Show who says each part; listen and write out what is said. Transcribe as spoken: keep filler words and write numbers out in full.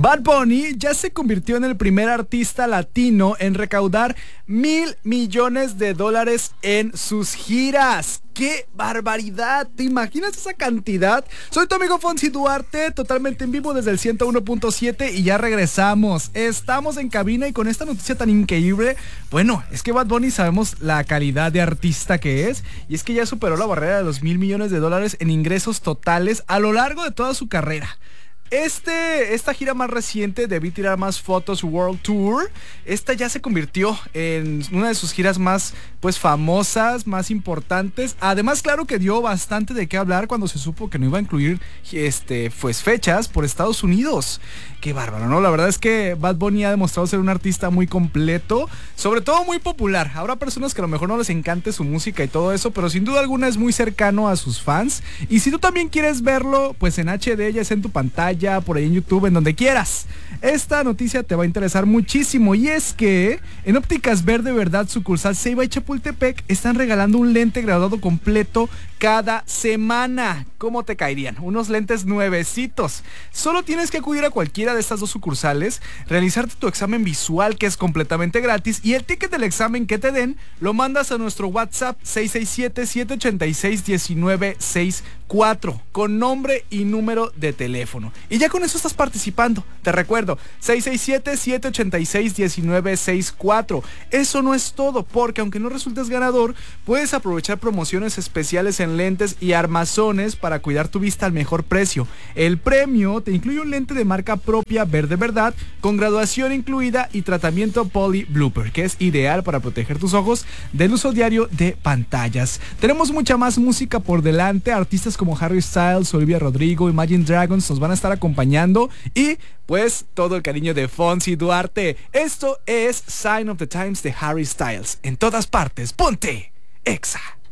Speaker 1: Bad Bunny ya se convirtió en el primer artista latino en recaudar mil millones de dólares en sus giras. ¡Qué barbaridad! ¿Te imaginas esa cantidad? Soy tu amigo Fonsi Duarte, totalmente en vivo desde el ciento uno punto siete y ya regresamos. Estamos en cabina y con esta noticia tan increíble, bueno, es que Bad Bunny sabemos la calidad de artista que es y es que ya superó la barrera de los mil millones de dólares en ingresos totales a lo largo de toda su carrera. Este, esta gira más reciente, Debí Tirar Más Fotos World Tour, esta ya se convirtió en una de sus giras más pues famosas, más importantes. Además, claro que dio bastante de qué hablar cuando se supo que no iba a incluir este, pues, fechas por Estados Unidos. Qué bárbaro, ¿no? La verdad es que Bad Bunny ha demostrado ser un artista muy completo, sobre todo muy popular. Habrá personas que a lo mejor no les encante su música y todo eso, pero sin duda alguna es muy cercano a sus fans. Y si tú también quieres verlo, pues en H D, ya sea en tu pantalla, por ahí en YouTube, en donde quieras, esta noticia te va a interesar muchísimo. Y es que en Ópticas Verde Verdad, sucursal Ceiba y Chapultepec, están regalando un lente graduado completo cada semana. ¿Cómo te caerían? Unos lentes nuevecitos. Solo tienes que acudir a cualquiera de estas dos sucursales, realizarte tu examen visual, que es completamente gratis, y el ticket del examen que te den lo mandas a nuestro WhatsApp seis seis siete, siete ocho seis, uno nueve seis cuatro con nombre y número de teléfono. Y ya con eso estás participando. Te recuerdo, seis seis siete, siete ocho seis, uno nueve seis cuatro. Eso no es todo, porque aunque no resultes ganador, puedes aprovechar promociones especiales en lentes y armazones para cuidar tu vista al mejor precio. El premio te incluye un lente de marca propia Verde Verdad, con graduación incluida y tratamiento Poly Blooper, que es ideal para proteger tus ojos del uso diario de pantallas. Tenemos mucha más música por delante. Artistas como Harry Styles, Olivia Rodrigo, Imagine Dragons nos van a estar acompañando y pues todo el cariño de Fonsi Duarte. Esto es Sign of the Times de Harry Styles. En todas partes, ponte Exa.